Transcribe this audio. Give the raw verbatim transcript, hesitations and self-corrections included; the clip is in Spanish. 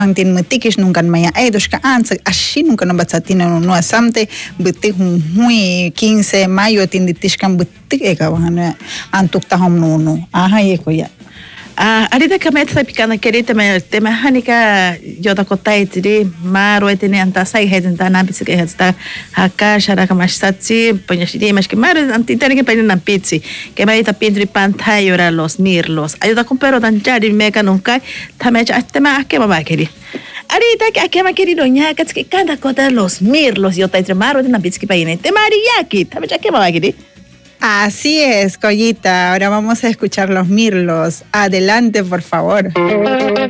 Antin mutikish nunca maya eidos ka ansa ashi nunca no batsatina no no asamte buti hui quince de mayo tinditishkan buti eka wana antuk tahom no no aha yeko ya. Ah, arita kami sa pikana kerita me tema hanika yoda kotai tiri maro etene anta sai hedin ta na bisike hedta haka shara kamasatsi ponyashiri mas que maro anti tene que pedir na pizzi que vai ta pindri pantalla ora los mirlos ayuda con pero tan chari meka nunca tamecha tema que mama keri arita que aquí ma keri doña que que cada cosa los mirlos yo ta entre maro na pizzi que paine te mariaki tamecha que mama keri. Así es, Collita. Ahora vamos a escuchar los mirlos. Adelante, por favor.